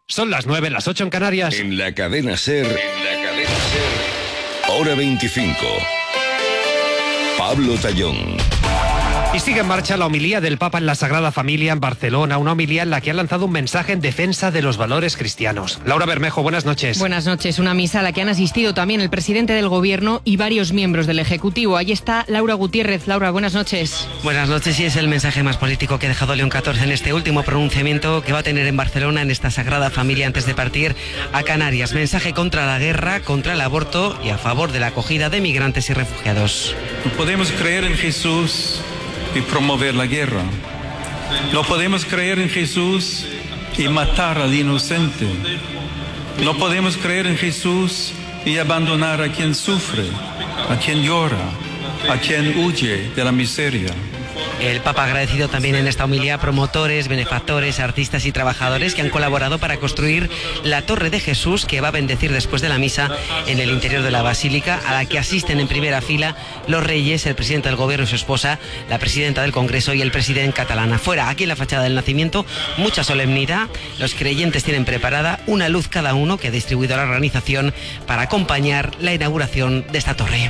Son las 9, las 8 en Canarias. En la cadena SER, Hora 25. Pablo Tallón. Y sigue en marcha la homilía del Papa en la Sagrada Familia en Barcelona, una homilía en la que ha lanzado un mensaje en defensa de los valores cristianos. Laura Bermejo, buenas noches. Buenas noches, una misa a la que han asistido también el presidente del Gobierno y varios miembros del Ejecutivo. Ahí está Laura Gutiérrez. Laura, buenas noches. Buenas noches, y es el mensaje más político que ha dejado León XIV en este último pronunciamiento que va a tener en Barcelona, en esta Sagrada Familia, antes de partir a Canarias. Mensaje contra la guerra, contra el aborto y a favor de la acogida de migrantes y refugiados. No podemos creer en Jesús y promover la guerra. No podemos creer en Jesús y matar al inocente. No podemos creer en Jesús y abandonar a quien sufre, a quien llora, a quien huye de la miseria. El Papa ha agradecido también en esta homilía a promotores, benefactores, artistas y trabajadores que han colaborado para construir la Torre de Jesús, que va a bendecir después de la misa en el interior de la Basílica, a la que asisten en primera fila los reyes, el presidente del Gobierno y su esposa, la presidenta del Congreso y el presidente catalán. Afuera, aquí en la fachada del Nacimiento, mucha solemnidad. Los creyentes tienen preparada una luz cada uno que ha distribuido la organización para acompañar la inauguración de esta torre.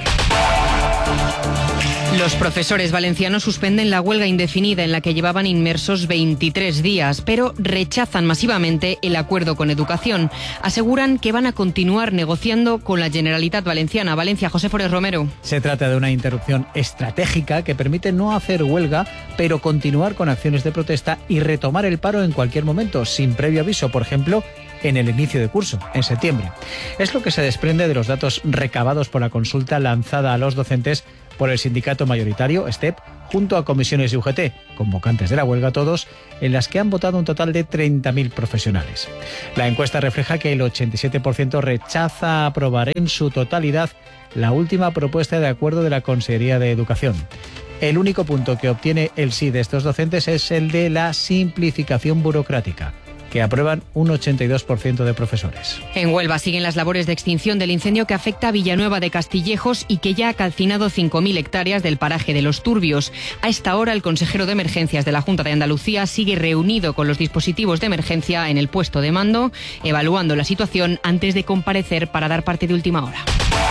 Los profesores valencianos suspenden la huelga indefinida en la que llevaban inmersos 23 días, pero rechazan masivamente el acuerdo con Educación. Aseguran que van a continuar negociando con la Generalitat Valenciana. Valencia, José Forés Romero. Se trata de una interrupción estratégica que permite no hacer huelga, pero continuar con acciones de protesta y retomar el paro en cualquier momento, sin previo aviso, por ejemplo, en el inicio de curso, en septiembre. Es lo que se desprende de los datos recabados por la consulta lanzada a los docentes por el sindicato mayoritario, STEP, junto a comisiones de UGT, convocantes de la huelga todos, en las que han votado un total de 30.000 profesionales. La encuesta refleja que el 87% rechaza aprobar en su totalidad la última propuesta de acuerdo de la Consellería de Educación. El único punto que obtiene el sí de estos docentes es el de la simplificación burocrática, que aprueban un 82% de profesores. En Huelva siguen las labores de extinción del incendio que afecta a Villanueva de Castillejos y que ya ha calcinado 5.000 hectáreas del paraje de Los Turbios. A esta hora, el consejero de Emergencias de la Junta de Andalucía sigue reunido con los dispositivos de emergencia en el puesto de mando, evaluando la situación antes de comparecer para dar parte de última hora.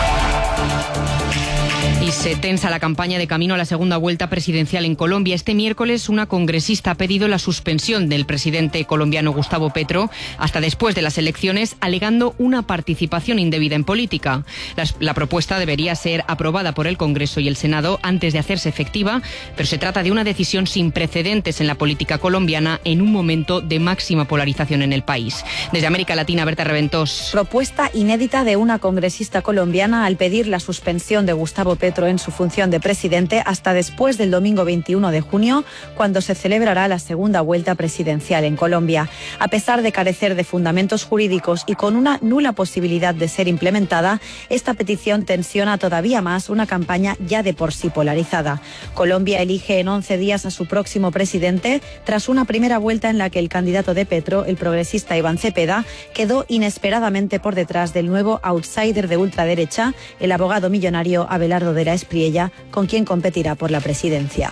Y se tensa la campaña de camino a la segunda vuelta presidencial en Colombia. Este miércoles una congresista ha pedido la suspensión del presidente colombiano Gustavo Petro hasta después de las elecciones, alegando una participación indebida en política. La propuesta debería ser aprobada por el Congreso y el Senado antes de hacerse efectiva, pero se trata de una decisión sin precedentes en la política colombiana en un momento de máxima polarización en el país. Desde América Latina, Berta Reventós. Propuesta inédita de una congresista colombiana al pedir la suspensión de Gustavo Petro en su función de presidente hasta después del domingo 21 de junio, cuando se celebrará la segunda vuelta presidencial en Colombia. A pesar de carecer de fundamentos jurídicos y con una nula posibilidad de ser implementada, esta petición tensiona todavía más una campaña ya de por sí polarizada. Colombia elige en 11 días a su próximo presidente, tras una primera vuelta en la que el candidato de Petro, el progresista Iván Cepeda, quedó inesperadamente por detrás del nuevo outsider de ultraderecha, el abogado millonario Abelardo de la Espriella, con quien competirá por la presidencia.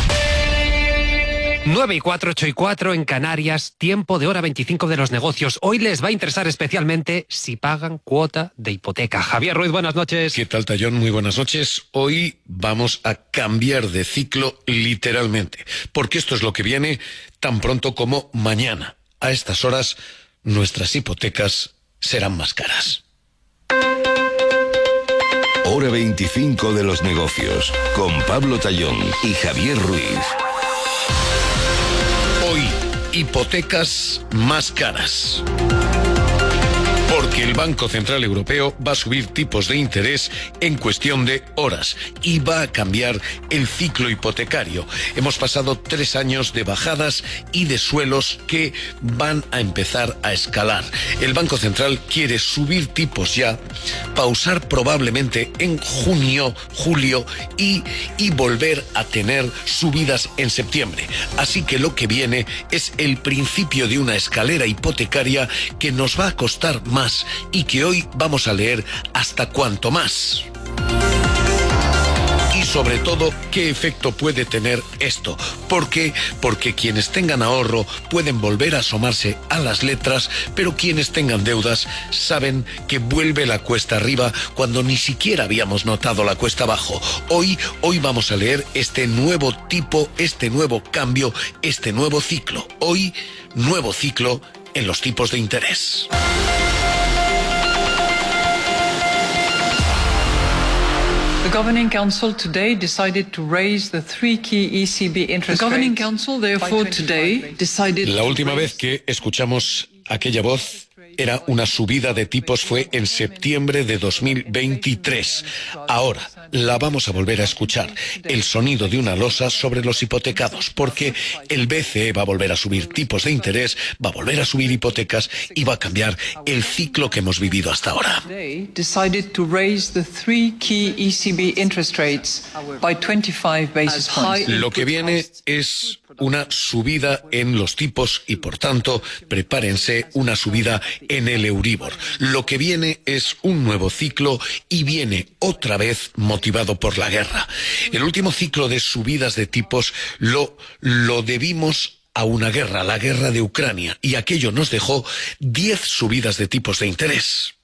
9:04, 8:04 en Canarias, tiempo de Hora 25 de los negocios. Hoy les va a interesar especialmente si pagan cuota de hipoteca. Javier Ruiz, buenas noches. ¿Qué tal, Tallón? Muy buenas noches. Hoy vamos a cambiar de ciclo literalmente, porque esto es lo que viene tan pronto como mañana. A estas horas, nuestras hipotecas serán más caras. Hora 25 de los negocios, con Pablo Tallón y Javier Ruiz. Hoy, hipotecas más caras. Porque el Banco Central Europeo va a subir tipos de interés en cuestión de horas y va a cambiar el ciclo hipotecario. Hemos pasado 3 años de bajadas y de suelos que van a empezar a escalar. El Banco Central quiere subir tipos ya, pausar probablemente en junio, julio y volver a tener subidas en septiembre. Así que lo que viene es el principio de una escalera hipotecaria que nos va a costar más y que hoy vamos a leer hasta cuánto más. Y sobre todo qué efecto puede tener esto. ¿Por qué? Porque quienes tengan ahorro pueden volver a asomarse a las letras, pero quienes tengan deudas saben que vuelve la cuesta arriba cuando ni siquiera habíamos notado la cuesta abajo. Hoy vamos a leer este nuevo tipo, este nuevo cambio, este nuevo ciclo. Hoy, nuevo ciclo en los tipos de interés. The Governing Council today decided to raise the three key ECB interest rates. The Governing Council therefore today decided. La última vez que escuchamos aquella voz era una subida de tipos fue en septiembre de 2023. Ahora la vamos a volver a escuchar, el sonido de una losa sobre los hipotecados, porque el BCE va a volver a subir tipos de interés, va a volver a subir hipotecas y va a cambiar el ciclo que hemos vivido hasta ahora. Decided to raise the three key ECB interest rates by 25 basis points. Lo que viene es una subida en los tipos y, por tanto, prepárense una subida en el Euribor. Lo que viene es un nuevo ciclo y viene otra vez motivado por la guerra. El último ciclo de subidas de tipos lo debimos a una guerra, la guerra de Ucrania, y aquello nos dejó 10 subidas de tipos de interés.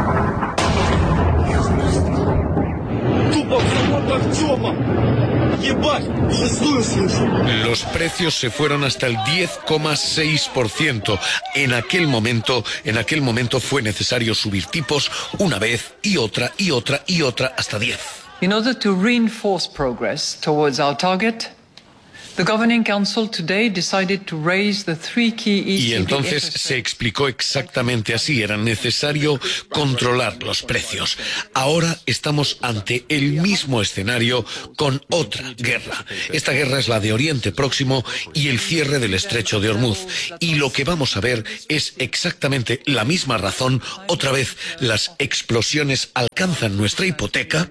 Los precios se fueron hasta el 10,6%. En aquel momento fue necesario subir tipos una vez y otra y otra y otra hasta 10. In order to reinforce progress towards our target, the Governing Council today decided to raise the three key ECB. Y entonces se explicó exactamente así, era necesario controlar los precios. Ahora estamos ante el mismo escenario con otra guerra. Esta guerra es la de Oriente Próximo y el cierre del Estrecho de Hormuz. Y lo que vamos a ver es exactamente la misma razón. Otra vez, las explosiones alcanzan nuestra hipoteca.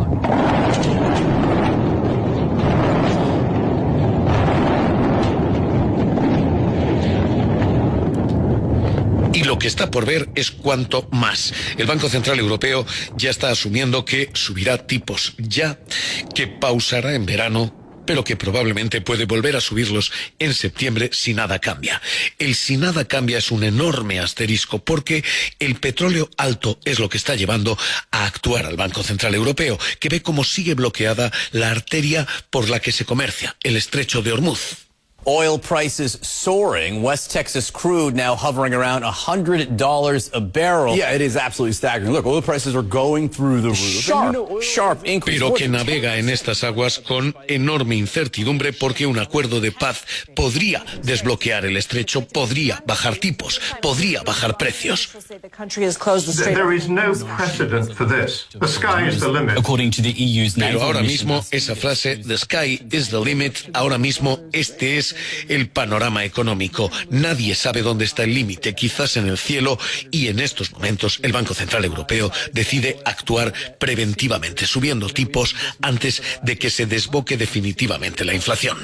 Y lo que está por ver es cuánto más. El Banco Central Europeo ya está asumiendo que subirá tipos ya, que pausará en verano, pero que probablemente puede volver a subirlos en septiembre si nada cambia. El si nada cambia es un enorme asterisco porque el petróleo alto es lo que está llevando a actuar al Banco Central Europeo, que ve cómo sigue bloqueada la arteria por la que se comercia, el Estrecho de Hormuz. Oil prices soaring. West Texas crude now hovering around $100 a barrel. Yeah, it is absolutely staggering. Look, oil prices are going through the roof. Sharp increase. Pero que navega en estas aguas con enorme incertidumbre porque un acuerdo de paz podría desbloquear el estrecho, podría bajar tipos, podría bajar precios. There is no precedent for this. The sky is the limit. According to the EU's Pero ahora mismo esa frase, the sky is the limit, ahora mismo este es el panorama económico. Nadie sabe dónde está el límite, quizás en el cielo, y en estos momentos el Banco Central Europeo decide actuar preventivamente, subiendo tipos antes de que se desboque definitivamente la inflación.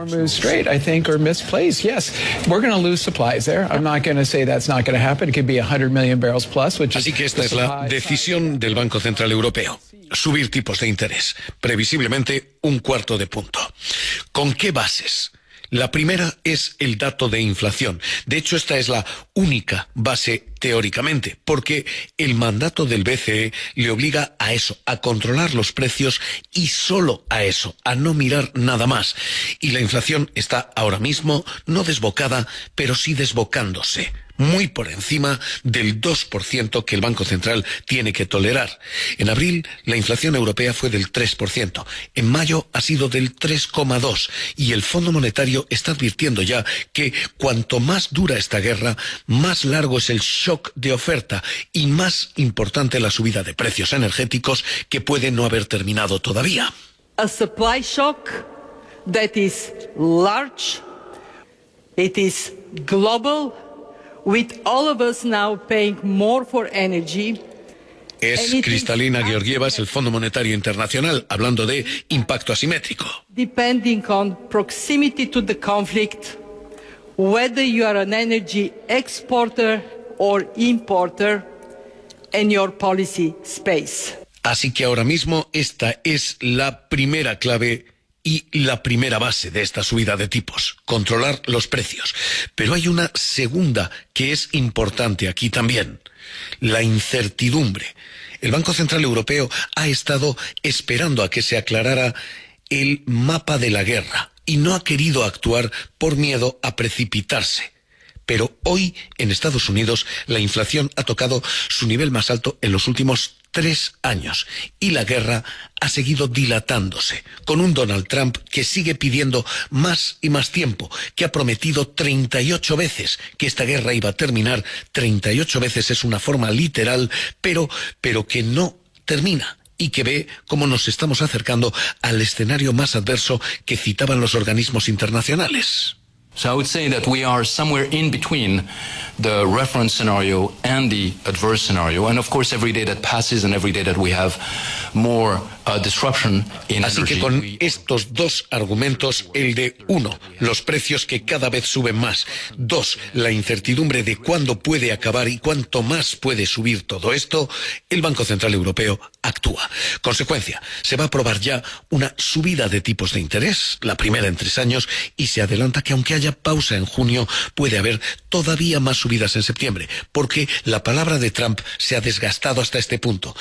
Así que esta es la decisión del Banco Central Europeo. Subir tipos de interés, previsiblemente 1/4 de punto. ¿Con qué bases? La primera es el dato de inflación. De hecho, esta es la única base teóricamente, porque el mandato del BCE le obliga a eso, a controlar los precios y solo a eso, a no mirar nada más. Y la inflación está ahora mismo no desbocada, pero sí desbocándose. Muy por encima del 2% que el Banco Central tiene que tolerar. En abril, la inflación europea fue del 3%. En mayo ha sido del 3,2%. Y el Fondo Monetario está advirtiendo ya que cuanto más dura esta guerra, más largo es el shock de oferta y más importante la subida de precios energéticos que puede no haber terminado todavía. A supply shock that is large, it is global, with all of us now paying more for energy. Es Kristalina Georgieva, es el Fondo Monetario Internacional, hablando de impacto asimétrico. Depending on proximity to the conflict, whether you are an energy exporter or importer, and your policy space. Así que ahora mismo esta es la primera clave y la primera base de esta subida de tipos, controlar los precios. Pero hay una segunda que es importante aquí también, la incertidumbre. El Banco Central Europeo ha estado esperando a que se aclarara el mapa de la guerra y no ha querido actuar por miedo a precipitarse. Pero hoy, en Estados Unidos, la inflación ha tocado su nivel más alto en los últimos 3 años y la guerra ha seguido dilatándose, con un Donald Trump que sigue pidiendo más y más tiempo, que ha prometido 38 veces que esta guerra iba a terminar. 38 veces es una forma literal, pero que no termina, y que ve cómo nos estamos acercando al escenario más adverso que citaban los organismos internacionales. So I would say that we are somewhere in between the reference scenario and the adverse scenario. And of course, every day that passes and every day that we have more disruption in Así energy. que con estos dos argumentos, el de 1, los precios que cada vez suben más; 2, la incertidumbre de cuándo puede acabar y cuánto más puede subir todo esto, el Banco Central Europeo actúa. Consecuencia, se va a aprobar ya una subida de tipos de interés, la primera en 3 años, y se adelanta que aunque haya pausa en junio, puede haber todavía más subidas en septiembre, porque la palabra de Trump se ha desgastado hasta este punto.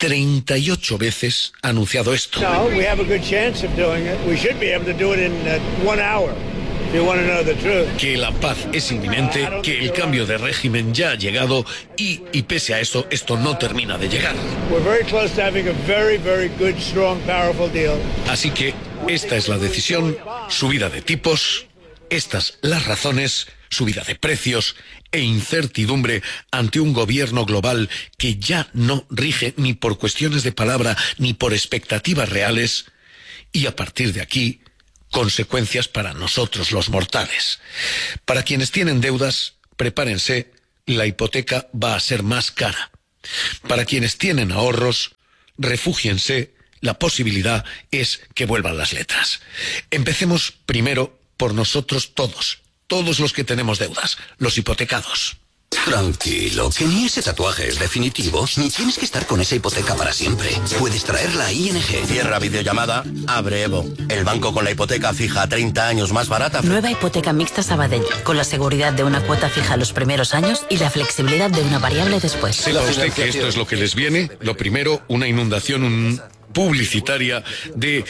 38 veces ha anunciado esto. No, we have a good chance of doing it. We should be able to do it in 1 hour. If you want to know the truth. Que la paz es inminente, que el cambio de régimen ya ha llegado y pese a eso, esto no termina de llegar. We're very close to having a very, very good, strong, powerful deal. Así que esta es la decisión, subida de tipos, estas las razones, subida de precios e incertidumbre ante un gobierno global que ya no rige ni por cuestiones de palabra ni por expectativas reales, y a partir de aquí, consecuencias para nosotros los mortales. Para quienes tienen deudas, prepárense, la hipoteca va a ser más cara. Para quienes tienen ahorros, refúgiense, la posibilidad es que vuelvan las letras. Empecemos primero por nosotros todos los que tenemos deudas, los hipotecados. Tranquilo, que ni ese tatuaje es definitivo, ni tienes que estar con esa hipoteca para siempre. Puedes traerla a ING. Cierra videollamada, abre Evo. El banco con la hipoteca fija a 30 años más barata. Nueva hipoteca mixta Sabadell, con la seguridad de una cuota fija los primeros años y la flexibilidad de una variable después. ¿Sepa usted que esto es lo que les viene? Lo primero, una inundación publicitaria de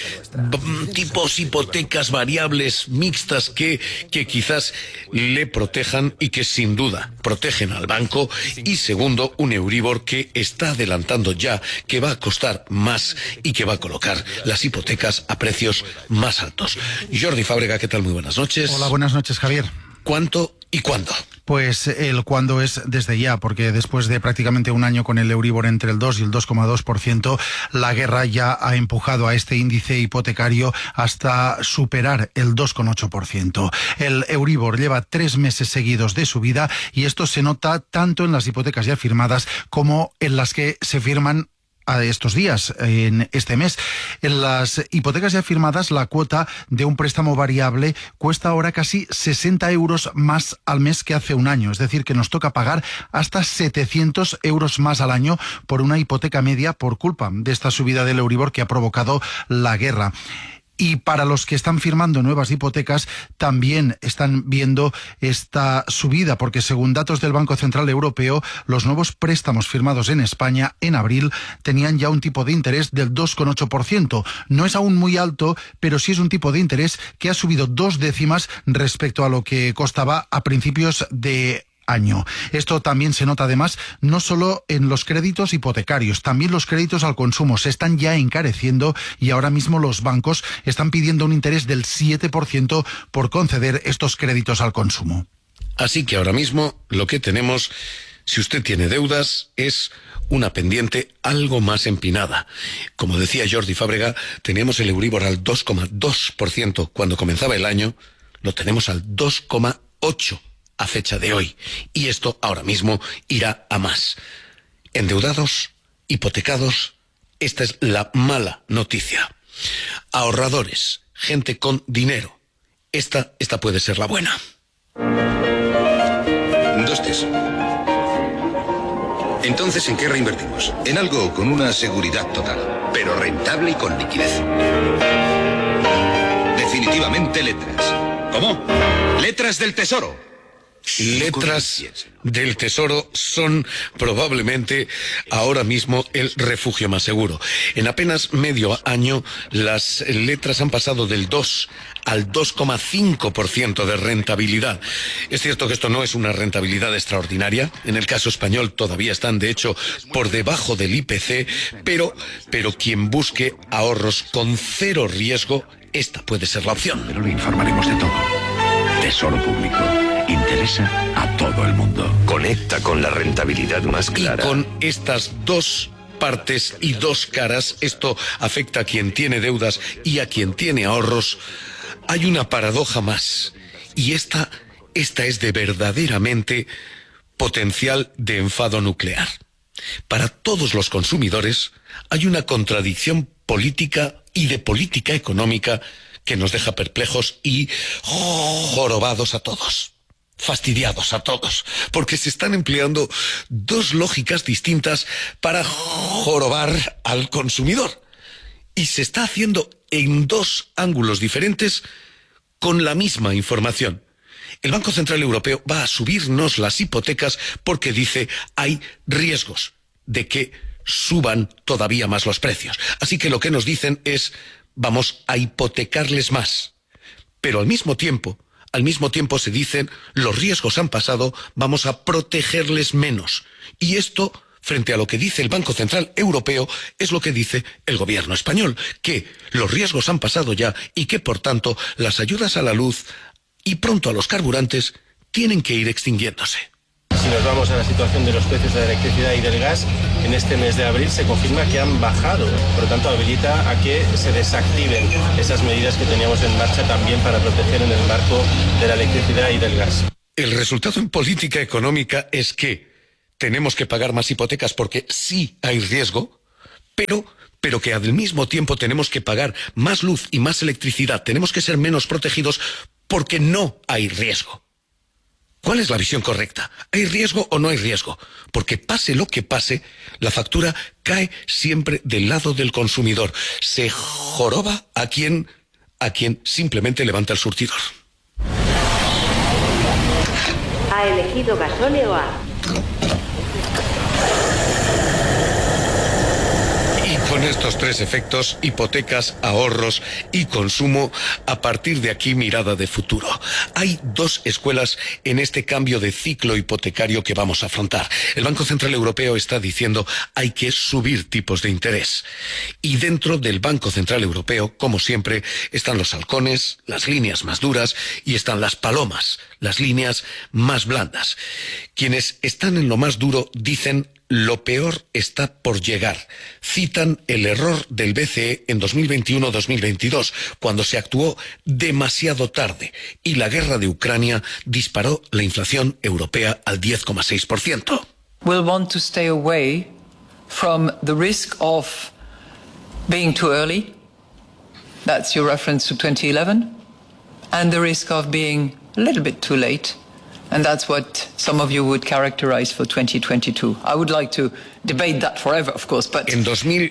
tipos hipotecas variables mixtas que quizás le protejan y que sin duda protegen al banco. Y segundo, un Euribor que está adelantando ya que va a costar más y que va a colocar las hipotecas a precios más altos. Jordi Fábrega, ¿qué tal? Muy buenas noches. Hola, buenas noches, Javier. ¿Cuánto y cuándo? Pues el cuándo es desde ya, porque después de prácticamente un año con el Euribor entre el 2 y el 2,2%, la guerra ya ha empujado a este índice hipotecario hasta superar el 2,8%. El Euribor lleva 3 meses seguidos de subida y esto se nota tanto en las hipotecas ya firmadas como en las que se firman a estos días, en este mes. En las hipotecas ya firmadas, la cuota de un préstamo variable cuesta ahora casi 60 euros más al mes que hace un año. Es decir, que nos toca pagar hasta 700 euros más al año por una hipoteca media por culpa de esta subida del Euribor que ha provocado la guerra. Y para los que están firmando nuevas hipotecas también están viendo esta subida, porque según datos del Banco Central Europeo, los nuevos préstamos firmados en España en abril tenían ya un tipo de interés del 2,8%. No es aún muy alto, pero sí es un tipo de interés que ha subido 2 décimas respecto a lo que costaba a principios de año. Esto también se nota además no solo en los créditos hipotecarios, también los créditos al consumo se están ya encareciendo y ahora mismo los bancos están pidiendo un interés del 7% por conceder estos créditos al consumo. Así que ahora mismo lo que tenemos, si usted tiene deudas, es una pendiente algo más empinada. Como decía Jordi Fábrega, teníamos el Euribor al 2,2% cuando comenzaba el año, lo tenemos al 2,8% a fecha de hoy. Y esto ahora mismo irá a más. Endeudados, hipotecados, esta es la mala noticia. Ahorradores, gente con dinero, esta puede ser la buena. 2 tés. Entonces, ¿en qué reinvertimos? En algo con una seguridad total, pero rentable y con liquidez. Definitivamente Letras. ¿Cómo? Letras del Tesoro. Letras del Tesoro son probablemente ahora mismo el refugio más seguro. En apenas medio año, las letras han pasado del 2 al 2,5% de rentabilidad. Es cierto que esto no es una rentabilidad extraordinaria. En el caso español todavía están, de hecho, por debajo del IPC, pero quien busque ahorros con cero riesgo, esta puede ser la opción. Pero le informaremos de todo. Tesoro Público. Interesa a todo el mundo. Conecta con la rentabilidad más clara. Y con estas dos partes y dos caras, esto afecta a quien tiene deudas y a quien tiene ahorros. Hay una paradoja más, y esta es de verdaderamente potencial de enfado nuclear. Para todos los consumidores hay una contradicción política y de política económica que nos deja perplejos y jorobados a todos, fastidiados a todos, porque se están empleando dos lógicas distintas para jorobar al consumidor. Y se está haciendo en dos ángulos diferentes con la misma información. El Banco Central Europeo va a subirnos las hipotecas porque dice hay riesgos de que suban todavía más los precios. Así que lo que nos dicen es vamos a hipotecarles más. Pero al mismo tiempo se dicen los riesgos han pasado, vamos a protegerles menos. Y esto, frente a lo que dice el Banco Central Europeo, es lo que dice el gobierno español, que los riesgos han pasado ya y que, por tanto, las ayudas a la luz y pronto a los carburantes tienen que ir extinguiéndose. Si nos vamos a la situación de los precios de la electricidad y del gas, en este mes de abril se confirma que han bajado. Por lo tanto, habilita a que se desactiven esas medidas que teníamos en marcha también para proteger en el marco de la electricidad y del gas. El resultado en política económica es que tenemos que pagar más hipotecas porque sí hay riesgo, pero que al mismo tiempo tenemos que pagar más luz y más electricidad. Tenemos que ser menos protegidos porque no hay riesgo. ¿Cuál es la visión correcta? ¿Hay riesgo o no hay riesgo? Porque pase lo que pase, la factura cae siempre del lado del consumidor. Se joroba a quien simplemente levanta el surtidor. ¿Ha elegido gasóleo A? Con estos tres efectos, hipotecas, ahorros y consumo, a partir de aquí mirada de futuro. Hay dos escuelas en este cambio de ciclo hipotecario que vamos a afrontar. El Banco Central Europeo está diciendo hay que subir tipos de interés. Y dentro del Banco Central Europeo, como siempre, están los halcones, las líneas más duras, y están las palomas, las líneas más blandas. Quienes están en lo más duro dicen lo peor está por llegar. Citan el error del BCE en 2021-2022, cuando se actuó demasiado tarde y la guerra de Ucrania disparó la inflación europea al 10,6%. We'll want to stay away from the risk of being too early. That's your reference to 2011. And the risk of being a little bit too late. And that's what some of you would characterize for 2022. I would like to debate that forever, of course, but... En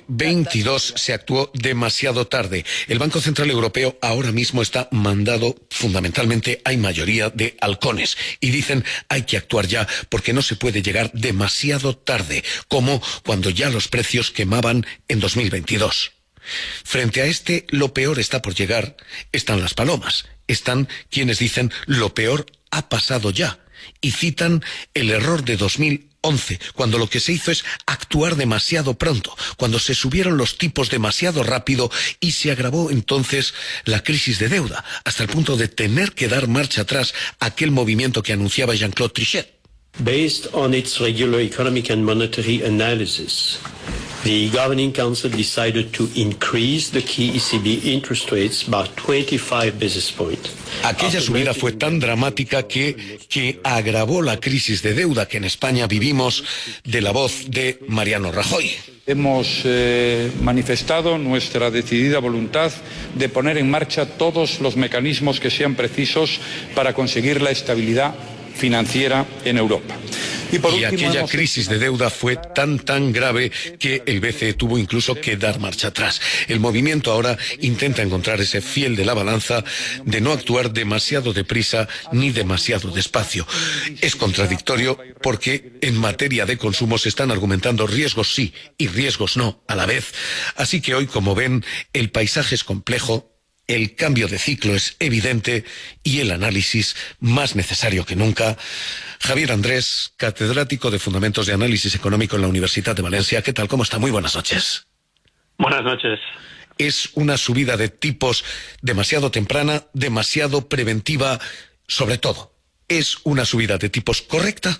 2022 se actuó demasiado tarde. El Banco Central Europeo ahora mismo está mandado, fundamentalmente, hay mayoría de halcones. Y dicen, hay que actuar ya, porque no se puede llegar demasiado tarde, como cuando ya los precios quemaban en 2022. Frente a este, lo peor está por llegar, están las palomas. Están quienes dicen, lo peor ha pasado ya, y citan el error de 2011, cuando lo que se hizo es actuar demasiado pronto, cuando se subieron los tipos demasiado rápido y se agravó entonces la crisis de deuda, hasta el punto de tener que dar marcha atrás a aquel movimiento que anunciaba Jean-Claude Trichet. Based on its regular economic and monetary analysis, the Governing Council decided to increase the key ECB interest rates by 25 basis points. Aquella subida fue tan dramática que agravó la crisis de deuda que en España vivimos, de la voz de Mariano Rajoy. Hemos manifestado nuestra decidida voluntad de poner en marcha todos los mecanismos que sean precisos para conseguir la estabilidad financiera en Europa. Y aquella crisis de deuda fue tan grave que el BCE tuvo incluso que dar marcha atrás. El movimiento ahora intenta encontrar ese fiel de la balanza de no actuar demasiado deprisa ni demasiado despacio. Es contradictorio porque en materia de consumo se están argumentando riesgos sí y riesgos no a la vez. Así que hoy, como ven, el paisaje es complejo, el cambio de ciclo es evidente y el análisis más necesario que nunca. Javier Andrés, catedrático de Fundamentos de Análisis Económico en la Universidad de Valencia. ¿Qué tal? ¿Cómo está? Muy buenas noches. Buenas noches. ¿Es una subida de tipos demasiado temprana, demasiado preventiva? Sobre todo, ¿es una subida de tipos correcta?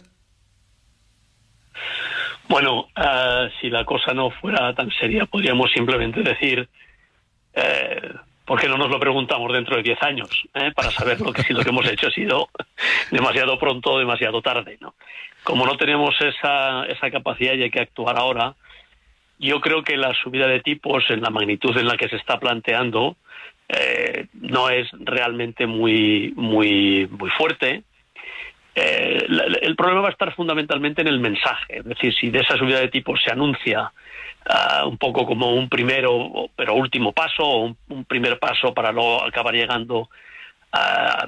Bueno, si la cosa no fuera tan seria, podríamos simplemente decir, ¿por qué no nos lo preguntamos dentro de 10 años? Para saber si lo que hemos hecho ha sido demasiado pronto o demasiado tarde, ¿no? Como no tenemos esa capacidad y hay que actuar ahora, yo creo que la subida de tipos en la magnitud en la que se está planteando no es realmente muy fuerte. El problema va a estar fundamentalmente en el mensaje, es decir, si de esa subida de tipos se anuncia un poco como un primero pero último paso, o un primer paso para luego acabar llegando a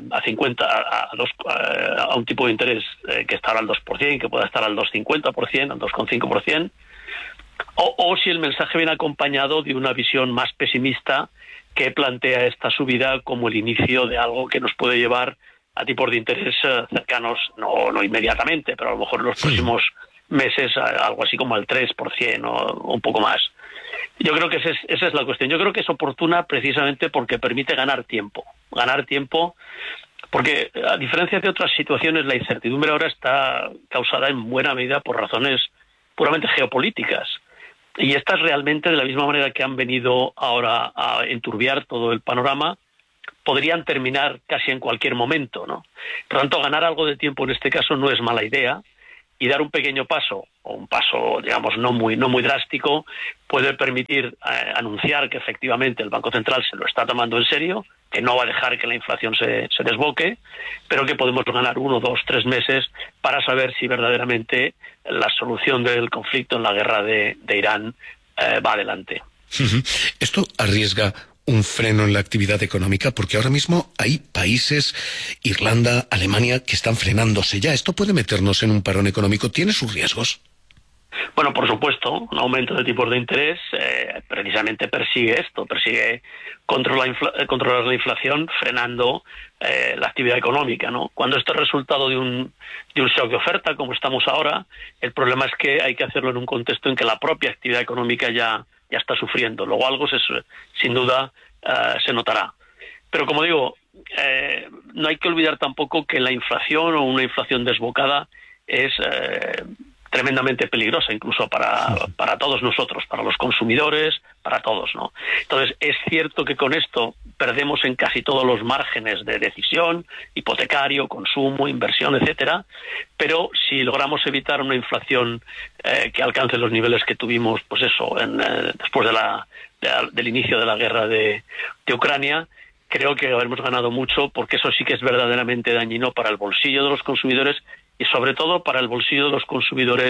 un tipo de interés que estará al 2%, que pueda estar al 2,50%, al 2,5%, o si el mensaje viene acompañado de una visión más pesimista que plantea esta subida como el inicio de algo que nos puede llevar a tipos de interés cercanos, no inmediatamente, pero a lo mejor en los próximos meses algo así como al 3% o un poco más. Yo creo que esa es la cuestión. Yo creo que es oportuna precisamente porque permite ganar tiempo, porque a diferencia de otras situaciones, la incertidumbre ahora está causada en buena medida por razones puramente geopolíticas. Y estas realmente, de la misma manera que han venido ahora a enturbiar todo el panorama, podrían terminar casi en cualquier momento, ¿no? Por lo tanto, ganar algo de tiempo en este caso no es mala idea, y dar un pequeño paso, o un paso, digamos, no muy drástico, puede permitir anunciar que efectivamente el Banco Central se lo está tomando en serio, que no va a dejar que la inflación se desboque, pero que podemos ganar 1, 2, 3 meses para saber si verdaderamente la solución del conflicto en la guerra de Irán va adelante. Esto arriesga un freno en la actividad económica, porque ahora mismo hay países, Irlanda, Alemania, que están frenándose ya. ¿Esto puede meternos en un parón económico? ¿Tiene sus riesgos? Bueno, por supuesto, un aumento de tipos de interés precisamente persigue controlar la inflación frenando la actividad económica, ¿no? Cuando esto es resultado de un shock de oferta, como estamos ahora, el problema es que hay que hacerlo en un contexto en que la propia actividad económica ya está sufriendo. Luego algo sin duda se notará. Pero como digo, no hay que olvidar tampoco que la inflación o una inflación desbocada es tremendamente peligrosa, incluso para todos nosotros, para los consumidores, para todos, ¿no? Entonces, es cierto que con esto perdemos en casi todos los márgenes de decisión, hipotecario, consumo, inversión, etcétera, pero si logramos evitar una inflación que alcance los niveles que tuvimos, pues eso, después del inicio de la guerra de Ucrania, creo que habremos ganado mucho, porque eso sí que es verdaderamente dañino para el bolsillo de los consumidores y sobre todo para el bolsillo de los consumidores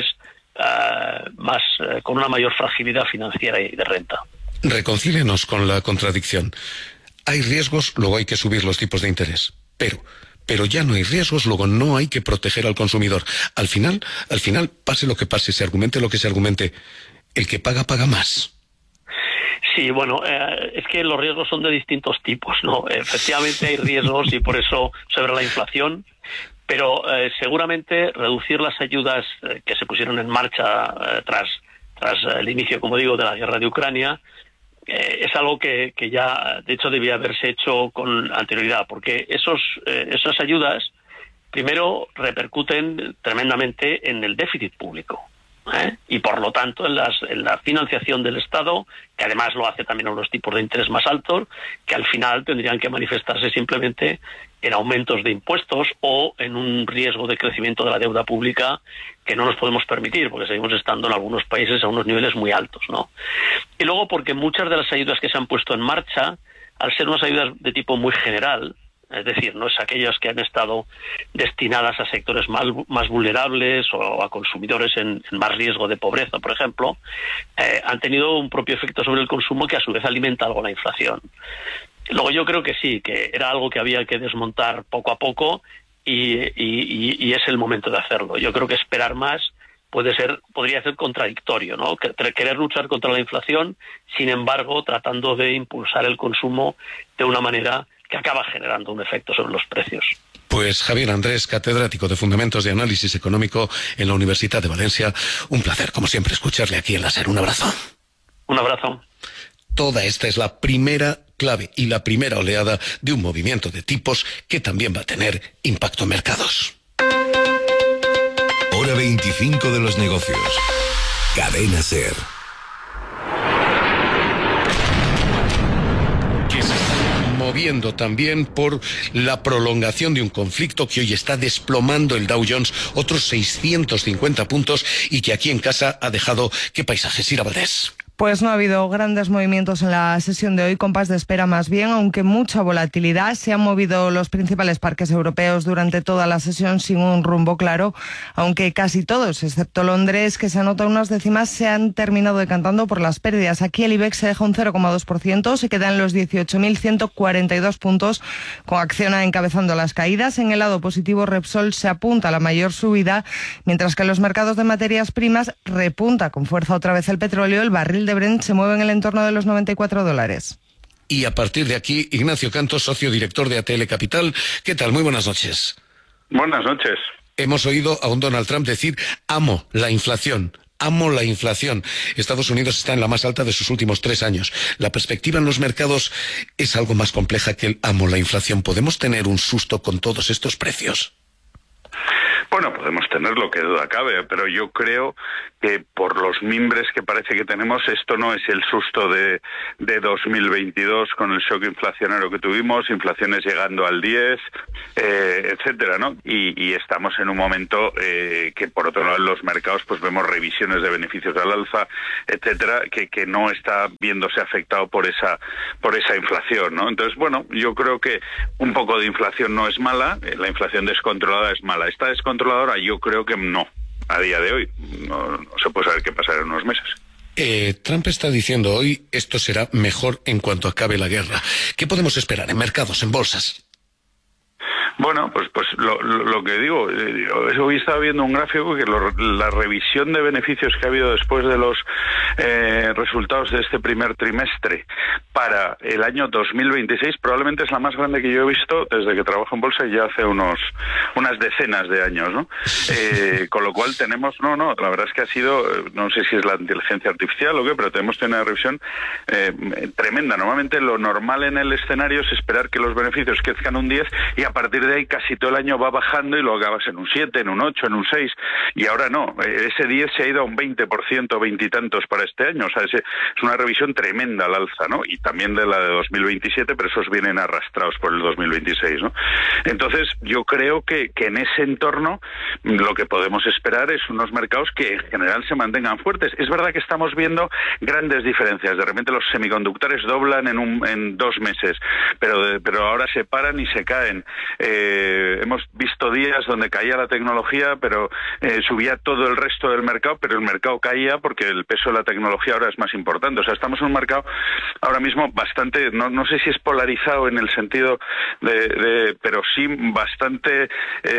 con una mayor fragilidad financiera y de renta. Reconcílenos con la contradicción. Hay riesgos, luego hay que subir los tipos de interés. Pero ya no hay riesgos, luego no hay que proteger al consumidor. Al final, pase lo que pase, se argumente lo que se argumente, el que paga más. Sí, bueno, es que los riesgos son de distintos tipos, ¿no? Efectivamente hay riesgos y por eso se ve la inflación, pero seguramente reducir las ayudas que se pusieron en marcha tras el inicio, como digo, de la guerra de Ucrania, es algo que ya, de hecho, debía haberse hecho con anterioridad, porque esas ayudas, primero, repercuten tremendamente en el déficit público. Y por lo tanto en la financiación del Estado, que además lo hace también a unos tipos de interés más altos, que al final tendrían que manifestarse simplemente en aumentos de impuestos o en un riesgo de crecimiento de la deuda pública que no nos podemos permitir, porque seguimos estando en algunos países a unos niveles muy altos, ¿no? Y luego porque muchas de las ayudas que se han puesto en marcha, al ser unas ayudas de tipo muy general, Es decir, no es aquellas que han estado destinadas a sectores más vulnerables o a consumidores en más riesgo de pobreza, por ejemplo, han tenido un propio efecto sobre el consumo que a su vez alimenta algo la inflación. Luego yo creo que sí, que era algo que había que desmontar poco a poco y es el momento de hacerlo. Yo creo que esperar más podría ser contradictorio, ¿no? Querer luchar contra la inflación, sin embargo, tratando de impulsar el consumo de una manera que acaba generando un efecto sobre los precios. Pues Javier Andrés, catedrático de Fundamentos de Análisis Económico en la Universidad de Valencia, un placer, como siempre, escucharle aquí en la SER. Un abrazo. Un abrazo. Toda esta es la primera clave y la primera oleada de un movimiento de tipos que también va a tener impacto en mercados. Hora 25 de los negocios. Cadena SER. Que se están moviendo también por la prolongación de un conflicto que hoy está desplomando el Dow Jones otros 650 puntos y que aquí en casa ha dejado qué paisajes. Ira Valdés. Pues no ha habido grandes movimientos en la sesión de hoy, compás de espera más bien, aunque mucha volatilidad. Se han movido los principales parques europeos durante toda la sesión sin un rumbo claro, aunque casi todos, excepto Londres, que se anota unas décimas, se han terminado decantando por las pérdidas. Aquí el IBEX se deja un 0,2%, se queda en los 18.142 puntos, con Acciona encabezando las caídas. En el lado positivo, Repsol se apunta a la mayor subida, mientras que en los mercados de materias primas repunta con fuerza otra vez el petróleo. El barril de Brent se mueve en el entorno de los $94. Y a partir de aquí, Ignacio Cantos, socio director de ATL Capital. ¿Qué tal? Muy buenas noches. Buenas noches. Hemos oído a un Donald Trump decir, amo la inflación. Amo la inflación. Estados Unidos está en la más alta de sus últimos 3 años. La perspectiva en los mercados es algo más compleja que el amo la inflación. ¿Podemos tener un susto con todos estos precios? Bueno, podemos tenerlo, que duda cabe, pero yo creo que por los mimbres que parece que tenemos, esto no es el susto de 2022 con el shock inflacionario que tuvimos, inflaciones llegando al 10, etcétera, ¿no? Y estamos en un momento que por otro lado en los mercados pues vemos revisiones de beneficios al alza, etcétera, que no está viéndose afectado por esa inflación, ¿no? Entonces, bueno, yo creo que un poco de inflación no es mala, la inflación descontrolada es mala. ¿Está descontrolada ahora? Yo creo que no. A día de hoy no se puede saber qué pasará en unos meses. Trump está diciendo hoy esto será mejor en cuanto acabe la guerra. ¿Qué podemos esperar en mercados, en bolsas? Bueno, pues lo que digo, hoy estaba viendo un gráfico que la revisión de beneficios que ha habido después de los resultados de este primer trimestre para el año 2026 probablemente es la más grande que yo he visto desde que trabajo en bolsa y ya hace unas decenas de años, ¿no? Con lo cual tenemos, la verdad es que ha sido, no sé si es la inteligencia artificial o qué, pero tenemos una revisión tremenda. Normalmente lo normal en el escenario es esperar que los beneficios crezcan un 10 y a partir de ahí casi todo el año va bajando y lo acabas en un 7, en un 8, en un 6, y ahora no, ese 10 se ha ido a un 20%, 20 y tantos para este año, o sea, es una revisión tremenda al alza, ¿no? Y también de la de 2027, pero esos vienen arrastrados por el 2026, ¿no? Entonces, yo creo que en ese entorno lo que podemos esperar es unos mercados que en general se mantengan fuertes. Es verdad que estamos viendo grandes diferencias, de repente los semiconductores doblan en 2 meses, pero ahora se paran y se caen. Hemos visto días donde caía la tecnología, pero subía todo el resto del mercado, pero el mercado caía porque el peso de la tecnología ahora es más importante. O sea, estamos en un mercado ahora mismo bastante, no sé si es polarizado en el sentido pero sí bastante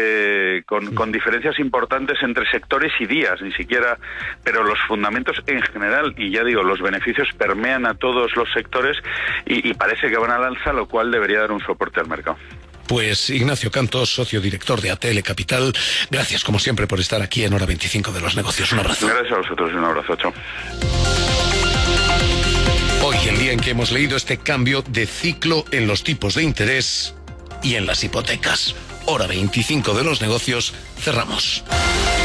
con diferencias importantes entre sectores y días, ni siquiera, pero los fundamentos en general, y ya digo, los beneficios permean a todos los sectores y parece que van al alza, lo cual debería dar un soporte al mercado. Pues Ignacio Cantos, socio director de ATL Capital, gracias como siempre por estar aquí en Hora 25 de los negocios. Un abrazo. Gracias a vosotros y un abrazo. Chao. Hoy, el día en que hemos leído este cambio de ciclo en los tipos de interés y en las hipotecas. Hora 25 de los negocios, cerramos.